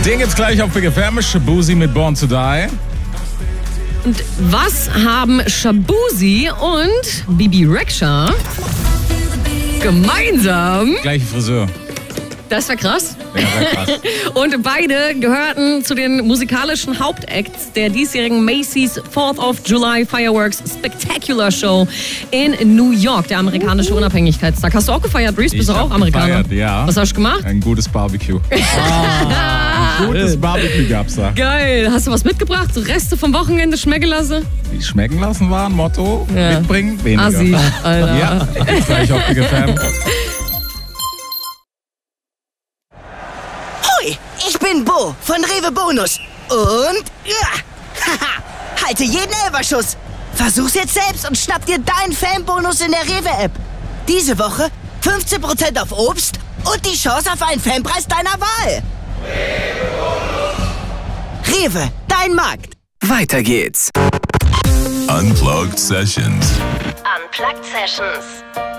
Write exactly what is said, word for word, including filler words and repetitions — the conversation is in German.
Den gibt's gleich auf Big F M. Shaboozey mit Born to Die. Und was haben Shaboozey und Bibi Rexha gemeinsam? Gleiche Friseur. Das war krass. Ja, wär krass. Und beide gehörten zu den musikalischen Hauptacts der diesjährigen Macy's fourth of July Fireworks Spectacular Show in New York, der amerikanische Unabhängigkeitstag. Hast du auch gefeiert, Breeze? Bist du auch Amerikaner? Gefeiert, ja. Was hast du gemacht? Ein gutes Barbecue. Ah, ein gutes Barbecue gab's da. Geil. Hast du was mitgebracht? Reste vom Wochenende schmecken lassen? Die schmecken lassen war ein Motto. Ja. Mitbringen, weniger. Assi, Alter. Ja, gibt's gleich auf Big F M. Ich bin Bo von Rewe Bonus. Und ja, haha, halte jeden Elferschuss. Versuch's jetzt selbst und schnapp dir deinen Fanbonus in der Rewe-App. Diese Woche fünfzehn Prozent auf Obst und die Chance auf einen Fanpreis deiner Wahl. Rewe, dein Markt. Weiter geht's. Unplugged Sessions. Unplugged Sessions.